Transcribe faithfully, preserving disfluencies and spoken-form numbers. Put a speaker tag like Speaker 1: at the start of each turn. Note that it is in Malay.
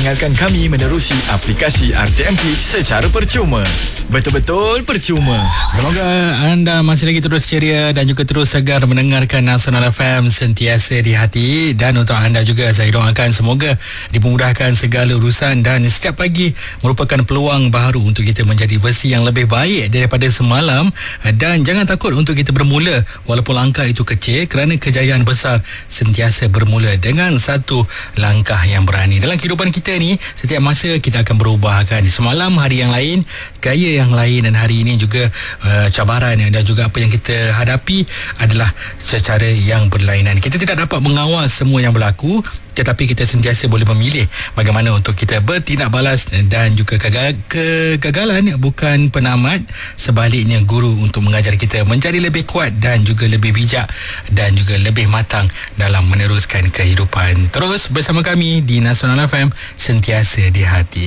Speaker 1: dengarkan kami menerusi aplikasi R T M P secara percuma. Betul-betul percuma.
Speaker 2: Semoga anda masih lagi terus ceria dan juga terus segar mendengarkan Nasional F M sentiasa di hati. Dan untuk anda juga, saya doakan semoga dimudahkan segala urusan dan setiap pagi merupakan peluang baru untuk kita menjadi versi yang lebih baik daripada semalam. Dan jangan takut untuk kita bermula walaupun langkah itu kecil, kerana kejayaan besar sentiasa bermula dengan satu langkah yang berani. Dalam kehidupan kita ni, setiap masa kita akan berubah kan. Semalam hari yang lain, gaya yang lain, dan hari ini juga uh, cabaran dan juga apa yang kita hadapi adalah secara yang berlainan. Kita tidak dapat mengawal semua yang berlaku, tetapi kita sentiasa boleh memilih bagaimana untuk kita bertindak balas. Dan juga kegal- kegagalan bukan penamat, sebaliknya guru untuk mengajar kita menjadi lebih kuat dan juga lebih bijak dan juga lebih matang dalam meneruskan kehidupan. Terus bersama kami di Nasional F M, sentiasa di hati.